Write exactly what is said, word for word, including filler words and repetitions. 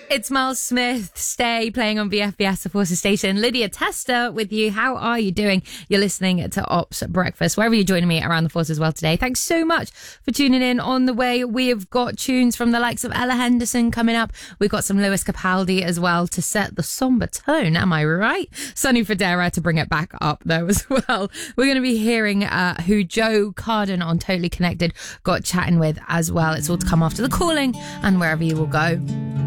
It's Miles Smith, Stay, playing on V F B S, the Forces Station. Lydia Tester with you. How are you doing? You're listening to Ops Breakfast, wherever you're joining me around the Force as well today. Thanks so much for tuning in. On the way, we have got tunes from the likes of Ella Henderson coming up. We've got some Lewis Capaldi as well to set the somber tone. Am I right? Sonny Fodera to bring it back up though as well. We're going to be hearing uh, who Joe Carden on Totally Connected got chatting with as well. It's all to come after The Calling and wherever you will go.